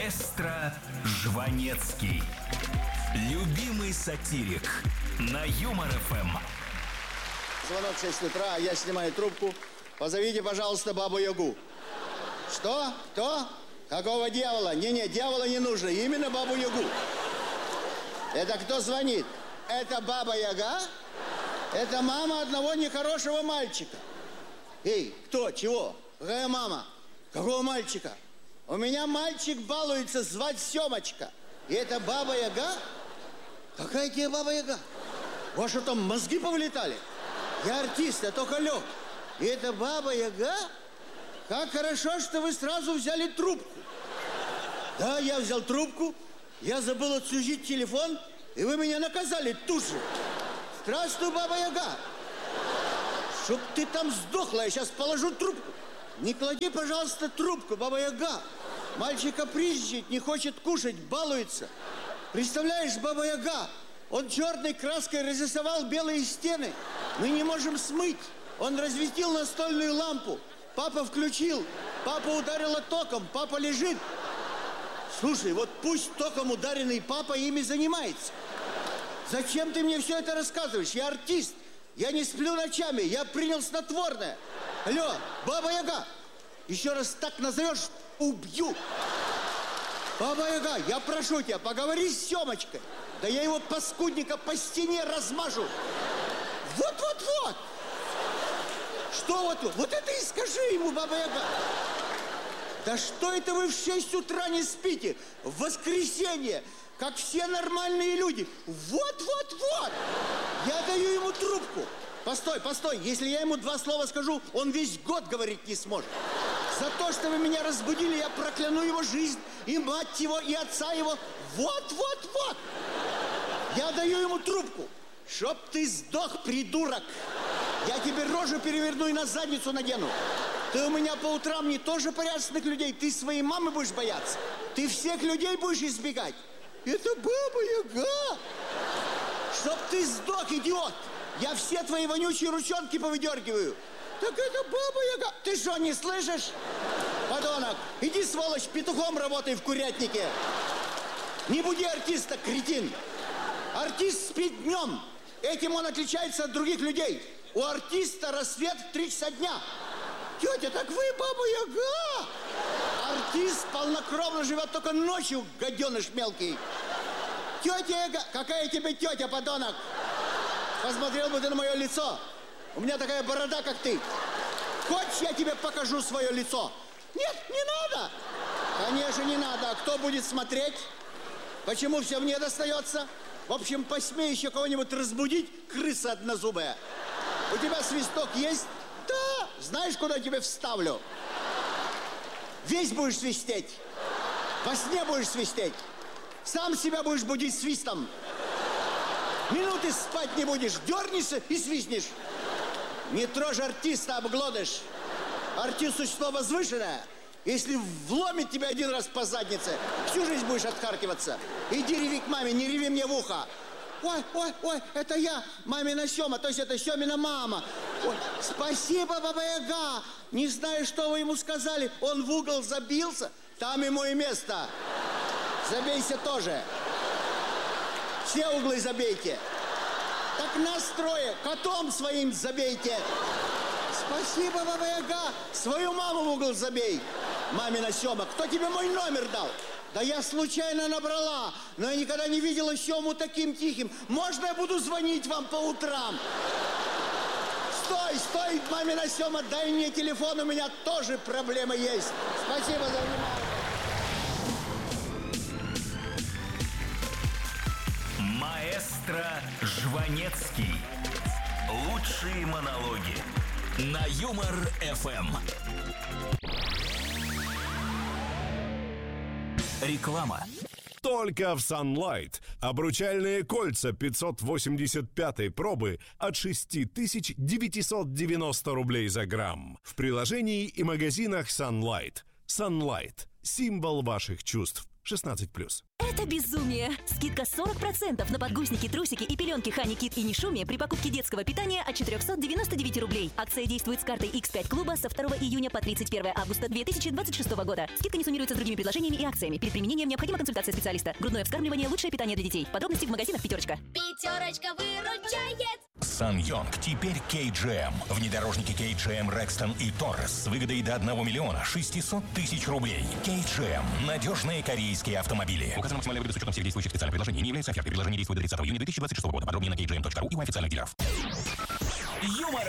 Маэстро Жванецкий. Любимый сатирик на Юмор ФМ. Звонок в 6 утра, я снимаю трубку. Позовите, пожалуйста, Бабу-Ягу. Что? Кто? Какого дьявола? Не, дьявола не нужно, именно Бабу-Ягу. Это кто звонит? Это Баба-Яга? Это мама одного нехорошего мальчика. Эй, кто? Чего? Какая мама? Какого мальчика? У меня мальчик балуется, звать Семочка. И это Баба-Яга? Какая тебе Баба-Яга? У вас что, там мозги повылетали? Я артист, я только лег. И это Баба-Яга? Как хорошо, что вы сразу взяли трубку. Да, я взял трубку. Я забыл отслужить телефон, и вы меня наказали тут же. Здравствуй, Баба-Яга. Чтоб ты там сдохла, я сейчас положу трубку. Не клади, пожалуйста, трубку, Баба-Яга. Мальчик капризничает, не хочет кушать, балуется. Представляешь, Баба-Яга, он черной краской разрисовал белые стены. Мы не можем смыть. Он разветил настольную лампу. Папа включил. Папа ударила током. Папа лежит. Слушай, вот пусть током ударенный папа ими занимается. Зачем ты мне все это рассказываешь? Я артист. Я не сплю ночами. Я принял снотворное. Алло, Баба-Яга, еще раз так назовешь, убью. Баба-Яга, я прошу тебя, поговори с Семочкой. Да я его паскудника по стене размажу. Вот. Что вот? Вот это и скажи ему, Баба-Яга. Да что это вы в 6 утра не спите? В воскресенье, как все нормальные люди. Вот. Я даю ему трубку. Постой. Если я ему 2 слова скажу, он весь год говорить не сможет. За то, что вы меня разбудили, я прокляну его жизнь, и мать его, и отца его. Вот. Я даю ему трубку. Чтоб ты сдох, придурок. Я тебе рожу переверну и на задницу надену. Ты у меня по утрам не тоже порядочных людей. Ты своей мамы будешь бояться. Ты всех людей будешь избегать. Это Баба-Яга. Чтоб ты сдох, идиот. Я все твои вонючие ручонки повыдергиваю. Так это Баба-Яга. Ты что, не слышишь? Подонок, иди, сволочь, петухом работай в курятнике. Не буди артиста, кретин. Артист спит днем. Этим он отличается от других людей. У артиста рассвет в 3 часа дня. Тетя, так вы Баба-Яга? Артист полнокровно живет только ночью, гаденыш мелкий. Тетя Яга, какая тебе тетя, подонок? Посмотрел бы ты на мое лицо. У меня такая борода, как ты. Хочешь, я тебе покажу свое лицо? Нет, не надо. Конечно, не надо. А кто будет смотреть? Почему все мне достается? В общем, посмей еще кого-нибудь разбудить, крыса однозубая. У тебя свисток есть? Да. Знаешь, куда тебе вставлю? Весь будешь свистеть. Во сне будешь свистеть. Сам себя будешь будить свистом. Минуты спать не будешь. Дернешься и свистнешь. Не трожь артиста, обглодыш. Артист существо возвышенное. Если вломит тебя 1 раз по заднице, всю жизнь будешь отхаркиваться. Иди реви к маме, не реви мне в ухо. Ой, это я, мамина Сема, то есть это Семина мама. Ой, спасибо, Баба-Яга. Не знаю, что вы ему сказали. Он в угол забился, там ему и место. Забейся тоже. Все углы забейте. Так нас 3, котом своим забейте. Спасибо, Баба-Яга. Свою маму в угол забей. Мамина Сема, кто тебе мой номер дал? Да я случайно набрала, но я никогда не видела Сему таким тихим. Можно я буду звонить вам по утрам? Стой, мамина Сема, дай мне телефон, у меня тоже проблемы есть. Спасибо за внимание. Маэстро Жванецкий. Лучшие монологи на Юмор ФМ. Реклама. Только в Sunlight. Обручальные кольца 585 пробы от 6990 рублей за грамм. В приложении и магазинах Sunlight. Sunlight. Символ ваших чувств. 16+. Это безумие! Скидка 40% на подгузники, трусики и пеленки Honey Kid и Нишуми при покупке детского питания от 499 рублей. Акция действует с картой X5 клуба со 2 июня по 31 августа 2026 года. Скидка не суммируется с другими предложениями и акциями. Перед применением необходима консультация специалиста. Грудное вскармливание – лучшее питание для детей. Подробности в магазинах «Пятерочка». Пятерочка выручает! Сан-Йонг теперь KGM. Внедорожники KGM Rexton и Taurus с выгодой до 1 миллиона 600 тысяч рублей. KGM. Надежные корейские автомобили. Указано максимальная выгода с учетом всех действующих специальных предложений. Не является офертой. Предложение действует до 30 июня 2026 года. Подробнее на KGM.ru и у официальных дилеров. Юмор